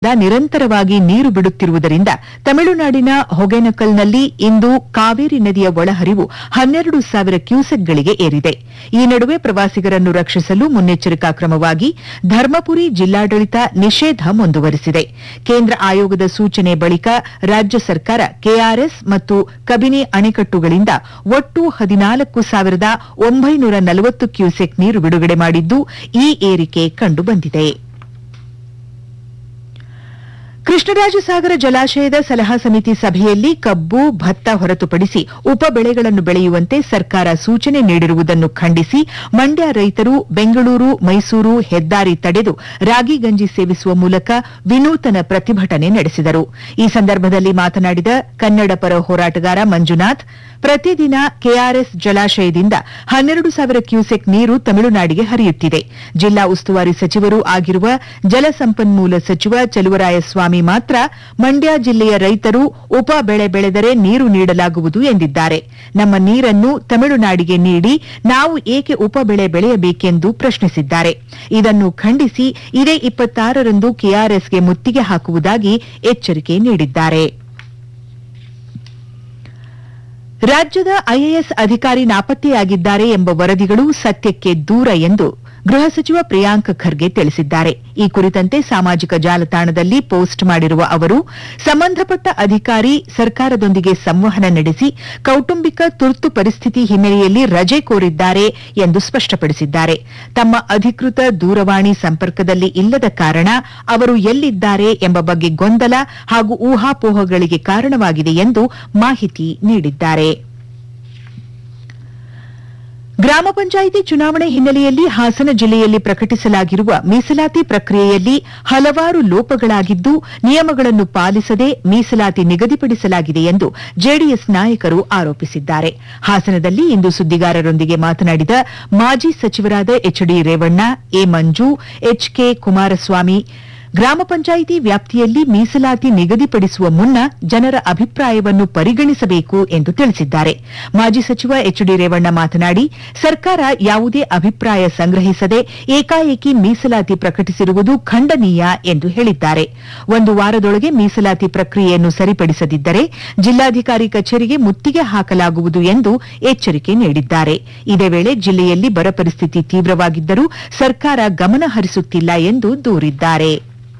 ನಿರಂತರವಾಗಿ ನೀರು ಬಿಡುತ್ತಿರುವುದರಿಂದ ತಮಿಳುನಾಡಿನ ಹೊಗೆನಕಲ್ನಲ್ಲಿ ಇಂದು ಕಾವೇರಿ ನದಿಯ ಒಳಹರಿವು 12,000 ಕ್ಯೂಸೆಕ್ಗಳಿಗೆ ಏರಿದೆ. ಈ ನಡುವೆ ಪ್ರವಾಸಿಗರನ್ನು ರಕ್ಷಿಸಲು ಮುನ್ನೆಚ್ಚರಿಕಾ ಕ್ರಮವಾಗಿ ಧರ್ಮಪುರಿ ಜಿಲ್ಲಾಡಳಿತ ನಿಷೇಧ ಮುಂದುವರೆಸಿದೆ. ಕೇಂದ್ರ ಆಯೋಗದ ಸೂಚನೆ ಬಳಿಕ ರಾಜ್ಯ ಸರ್ಕಾರ ಕೆಆರ್ಎಸ್ ಮತ್ತು ಕಬಿನಿ ಅಣೆಕಟ್ಟುಗಳಿಂದ ಒಟ್ಟು 14,940 ಕ್ಯೂಸೆಕ್ ನೀರು ಬಿಡುಗಡೆ ಮಾಡಿದ್ದು ಈ ಏರಿಕೆ ಕಂಡುಬಂದಿದೆ. ಕೃಷ್ಣರಾಜಸಾಗರ ಜಲಾಶಯದ ಸಲಹಾ ಸಮಿತಿ ಸಭೆಯಲ್ಲಿ ಕಬ್ಬು, ಭತ್ತ ಹೊರತುಪಡಿಸಿ ಉಪ ಬೆಳೆಗಳನ್ನು ಬೆಳೆಯುವಂತೆ ಸರ್ಕಾರ ಸೂಚನೆ ನೀಡಿರುವುದನ್ನು ಖಂಡಿಸಿ ಮಂಡ್ಯ ರೈತರು ಬೆಂಗಳೂರು ಮೈಸೂರು ಹೆದ್ದಾರಿ ತಡೆದು ರಾಗಿ ಗಂಜಿ ಸೇವಿಸುವ ಮೂಲಕ ವಿನೂತನ ಪ್ರತಿಭಟನೆ ನಡೆಸಿದರು. ಈ ಸಂದರ್ಭದಲ್ಲಿ ಮಾತನಾಡಿದ ಕನ್ನಡ ಪರ ಹೋರಾಟಗಾರ ಮಂಜುನಾಥ್, ಪ್ರತಿದಿನ ಕೆಆರ್ಎಸ್ ಜಲಾಶಯದಿಂದ 12,000 ಕ್ಯೂಸೆಕ್ ನೀರು ತಮಿಳುನಾಡಿಗೆ ಹರಿಯುತ್ತಿದೆ. ಜಿಲ್ಲಾ ಉಸ್ತುವಾರಿ ಸಚಿವರೂ ಆಗಿರುವ ಜಲಸಂಪನ್ಮೂಲ ಸಚಿವ ಚಲುವರಾಯಸ್ವಾಮಿ ಮಾತ್ರ ಮಂಡ್ಯ ಜಿಲ್ಲೆಯ ರೈತರು ಉಪ ಬೆಳೆ ಬೆಳೆದರೆ ನೀರು ನೀಡಲಾಗುವುದು ಎಂದಿದ್ದಾರೆ. ನಮ್ಮ ನೀರನ್ನು ತಮಿಳುನಾಡಿಗೆ ನೀಡಿ ನಾವು ಏಕೆ ಉಪ ಬೆಳೆ ಬೆಳೆಯಬೇಕೆಂದು ಪ್ರಶ್ನಿಸಿದ್ದಾರೆ. ಇದನ್ನು ಖಂಡಿಸಿ ಇದೇ 26ರಂದು ಕೆಆರ್ಎಸ್ಗೆ ಮುತ್ತಿಗೆ ಹಾಕುವುದಾಗಿ ಎಚ್ಚರಿಕೆ ನೀಡಿದ್ದಾರೆ. ರಾಜ್ಯದ ಐಎಎಸ್ ಅಧಿಕಾರಿ ನಾಪತ್ತೆಯಾಗಿದ್ದಾರೆ ಎಂಬ ವರದಿಗಳು ಸತ್ಯಕ್ಕೆ ದೂರ ಎಂದು ಗೃಹ ಸಚಿವ ಪ್ರಿಯಾಂಕ್ ಖರ್ಗೆ ತಿಳಿಸಿದ್ದಾರೆ. ಈ ಕುರಿತಂತೆ ಸಾಮಾಜಿಕ ಜಾಲತಾಣದಲ್ಲಿ ಪೋಸ್ಟ್ ಮಾಡಿರುವ ಅವರು, ಸಂಬಂಧಪಟ್ಟ ಅಧಿಕಾರಿ ಸರ್ಕಾರದೊಂದಿಗೆ ಸಂವಹನ ನಡೆಸಿ ಕೌಟುಂಬಿಕ ತುರ್ತು ಪರಿಸ್ಥಿತಿ ಹಿನ್ನೆಲೆಯಲ್ಲಿ ರಜೆ ಕೋರಿದ್ದಾರೆ ಎಂದು ಸ್ಪಷ್ಟಪಡಿಸಿದ್ದಾರೆ. ತಮ್ಮ ಅಧಿಕೃತ ದೂರವಾಣಿ ಸಂಪರ್ಕದಲ್ಲಿ ಇಲ್ಲದ ಕಾರಣ ಅವರು ಎಲ್ಲಿದ್ದಾರೆ ಎಂಬ ಬಗ್ಗೆ ಗೊಂದಲ ಹಾಗೂ ಊಹಾಪೋಹಗಳಿಗೆ ಕಾರಣವಾಗಿದೆ ಎಂದು ಮಾಹಿತಿ ನೀಡಿದ್ದಾರೆ. ಗ್ರಾಮ ಪಂಚಾಯಿತಿ ಚುನಾವಣೆ ಹಿನ್ನೆಲೆಯಲ್ಲಿ ಹಾಸನ ಜಿಲ್ಲೆಯಲ್ಲಿ ಪ್ರಕಟಿಸಲಾಗಿರುವ ಮೀಸಲಾತಿ ಪ್ರಕ್ರಿಯೆಯಲ್ಲಿ ಹಲವಾರು ಲೋಪಗಳಾಗಿದ್ದು ನಿಯಮಗಳನ್ನು ಪಾಲಿಸದೆ ಮೀಸಲಾತಿ ನಿಗದಿಪಡಿಸಲಾಗಿದೆ ಎಂದು ಜೆಡಿಎಸ್ ನಾಯಕರು ಆರೋಪಿಸಿದ್ದಾರೆ. ಹಾಸನದಲ್ಲಿ ಇಂದು ಸುದ್ದಿಗಾರರೊಂದಿಗೆ ಮಾತನಾಡಿದ ಮಾಜಿ ಸಚಿವರಾದ HD Revanna, A Manju, HK Kumaraswamy, ಗ್ರಾಮ ಪಂಚಾಯಿತಿ ವ್ಯಾಪ್ತಿಯಲ್ಲಿ ಮೀಸಲಾತಿ ನಿಗದಿಪಡಿಸುವ ಮುನ್ನ ಜನರ ಅಭಿಪ್ರಾಯವನ್ನು ಪರಿಗಣಿಸಬೇಕು ಎಂದು ತಿಳಿಸಿದ್ದಾರೆ. ಮಾಜಿ ಸಚಿವ ಎಚ್ಡಿ ರೇವಣ್ಣ ಮಾತನಾಡಿ, ಸರ್ಕಾರ ಯಾವುದೇ ಅಭಿಪ್ರಾಯ ಸಂಗ್ರಹಿಸದೆ ಏಕಾಏಕಿ ಮೀಸಲಾತಿ ಪ್ರಕಟಿಸಿರುವುದು ಖಂಡನೀಯ ಎಂದು ಹೇಳಿದ್ದಾರೆ. ಒಂದು ವಾರದೊಳಗೆ ಮೀಸಲಾತಿ ಪ್ರಕ್ರಿಯೆಯನ್ನು ಸರಿಪಡಿಸದಿದ್ದರೆ ಜಿಲ್ಲಾಧಿಕಾರಿ ಕಚೇರಿಗೆ ಮುತ್ತಿಗೆ ಹಾಕಲಾಗುವುದು ಎಂದು ಎಚ್ಚರಿಕೆ ನೀಡಿದ್ದಾರೆ. ಇದೇ ವೇಳೆ ಜಿಲ್ಲೆಯಲ್ಲಿ ಬರ ಪರಿಸ್ಥಿತಿ ತೀವ್ರವಾಗಿದ್ದರೂ ಸರ್ಕಾರ ಗಮನ ಹರಿಸುತ್ತಿಲ್ಲ ಎಂದು ದೂರಿದ್ದಾರೆ.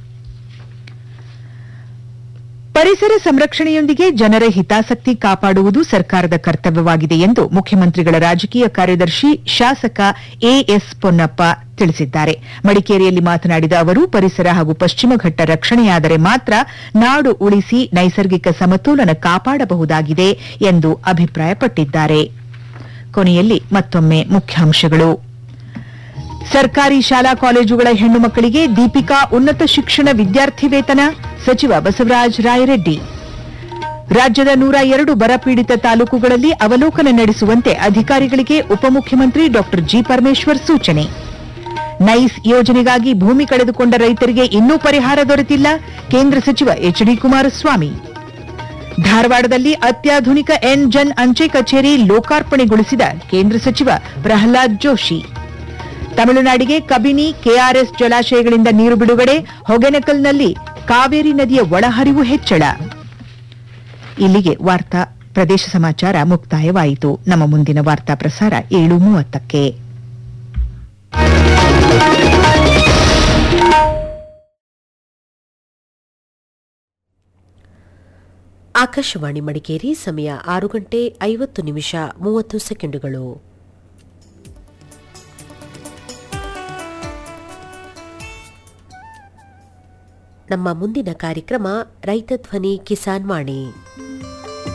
ಪರಿಸರ ಸಂರಕ್ಷಣೆಯೊಂದಿಗೆ ಜನರ ಹಿತಾಸಕ್ತಿ ಕಾಪಾಡುವುದು ಸರ್ಕಾರದ ಕರ್ತವ್ಯವಾಗಿದೆ ಎಂದು ಮುಖ್ಯಮಂತ್ರಿಗಳ ರಾಜಕೀಯ ಕಾರ್ಯದರ್ಶಿ ಶಾಸಕ ಎಎಸ್ ಪೊನ್ನಪ್ಪ ತಿಳಿಸಿದ್ದಾರೆ. ಮಡಿಕೇರಿಯಲ್ಲಿ ಮಾತನಾಡಿದ ಅವರು, ಪರಿಸರ ಹಾಗೂ ಪಶ್ಚಿಮ ಘಟ್ಟ ರಕ್ಷಣೆಯಾದರೆ ಮಾತ್ರ ನಾಡು ಉಳಿಸಿ ನೈಸರ್ಗಿಕ ಸಮತೋಲನ ಕಾಪಾಡಬಹುದಾಗಿದೆ ಎಂದು ಅಭಿಪ್ರಾಯಪಟ್ಟಿದ್ದಾರೆ. ಕೊನೆಯಲ್ಲಿ ಮತ್ತೊಮ್ಮೆ ಮುಖ್ಯಾಂಶಗಳು. ಸರ್ಕಾರಿ ಶಾಲಾ ಕಾಲೇಜುಗಳ ಹೆಣ್ಣು ಮಕ್ಕಳಿಗೆ ದೀಪಿಕಾ ಉನ್ನತ ಶಿಕ್ಷಣ ವಿದ್ಯಾರ್ಥಿ ವೇತನ, ಸಚಿವ ಬಸವರಾಜ ರಾಯರೆಡ್ಡಿ. ರಾಜ್ಯದ 102 ಬರಪೀಡಿತ ತಾಲೂಕುಗಳಲ್ಲಿ ಅವಲೋಕನ ನಡೆಸುವಂತೆ ಅಧಿಕಾರಿಗಳಿಗೆ ಉಪಮುಖ್ಯಮಂತ್ರಿ ಡಾ ಜಿ ಪರಮೇಶ್ವರ್ ಸೂಚನೆ. ನೈಸ್ ಯೋಜನೆಗಾಗಿ ಭೂಮಿ ಕಳೆದುಕೊಂಡ ರೈತರಿಗೆ ಇನ್ನೂ ಪರಿಹಾರ ದೊರೆತಿಲ್ಲ, ಕೇಂದ್ರ ಸಚಿವ ಎಚ್ಡಿ ಕುಮಾರಸ್ವಾಮಿ. ಧಾರವಾಡದಲ್ಲಿ ಅತ್ಯಾಧುನಿಕ ಎನ್ ಜನ್ ಅಂಚೆ ಕಚೇರಿ ಲೋಕಾರ್ಪಣೆಗೊಳಿಸಿದ ಕೇಂದ್ರ ಸಚಿವ ಪ್ರಹ್ಲಾದ್ ಜೋಶಿ. ತಮಿಳುನಾಡಿಗೆ ಕಬಿನಿ, ಕೆಆರ್ಎಸ್ ಜಲಾಶಯಗಳಿಂದ ನೀರು ಬಿಡುಗಡೆ, ಹೊಗೆನಕಲ್ನಲ್ಲಿ ಕಾವೇರಿ ನದಿಯ ಒಳಹರಿವು ಹೆಚ್ಚಳ. ಇಲ್ಲಿಗೆ ವಾರ್ತಾ ಪ್ರದೇಶ ಸಮಾಚಾರ ಮುಕ್ತಾಯವಾಯಿತು. ನಮ್ಮ ಮುಂದಿನ ವಾರ್ತಾ ಪ್ರಸಾರ 7:30ಕ್ಕೆ. ಆಕಾಶವಾಣಿ ಮಡಿಕೇರಿ, ಸಮಯ 6:50:30. ನಮ್ಮ ಮುಂದಿನ ಕಾರ್ಯಕ್ರಮ ರೈತ ಧ್ವನಿ ಕಿಸಾನ್ ವಾಣಿ.